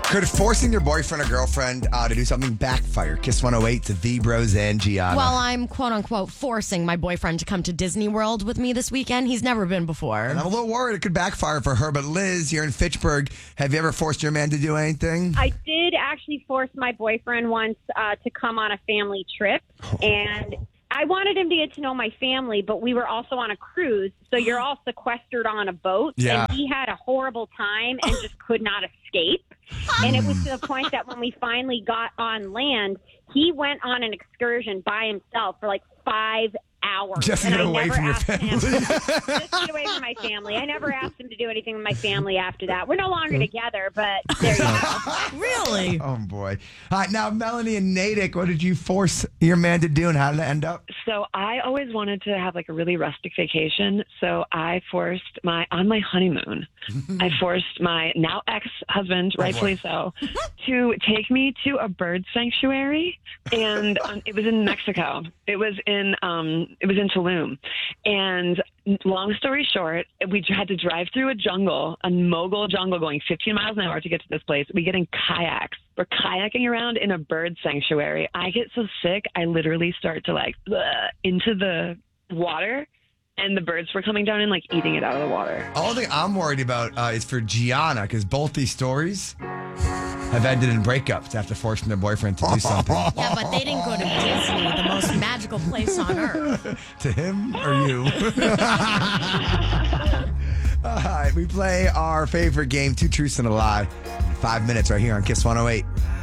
Could forcing your boyfriend or girlfriend to do something backfire? Kiss 108 to the Bros and Gianna. Well, I'm quote unquote forcing my boyfriend to come to Disney World with me this weekend. He's never been before. And I'm a little worried it could backfire for her. But Liz, you're in Fitchburg. Have you ever forced your man to do anything? I did actually force my boyfriend once to come on a family trip. And I wanted him to get to know my family, but we were also on a cruise. So you're all sequestered on a boat. Yeah. And he had a horrible time and just could not escape. And it was to the point that when we finally got on land, he went on an excursion by himself for like 5 hours. Just to and get I away never from your asked him- family. just to get away from my family. I never asked him to do anything with my family after that. We're no longer together, but there you go. Really? Oh, boy. All right, now, Melanie and Natick, what did you force your man to do and how did it end up? So I always wanted to have like a really rustic vacation. So I forced on my honeymoon, I forced my now ex-husband, rightfully so, to take me to a bird sanctuary. And it was in Mexico. It was in Tulum. And long story short, we had to drive through a mogul jungle going 15 miles an hour to get to this place. We get in kayaks. We're kayaking around in a bird sanctuary. I get so sick, I literally start to into the water, and the birds were coming down and like eating it out of the water. All thing I'm worried about is for Gianna, because both these stories have ended in breakups after forcing their boyfriend to do something. Yeah, but they didn't go to Disney, the most magical place on earth. To him or you? All right, we play our favorite game, Two Truths and a Lie. 5 minutes right here on Kiss 108.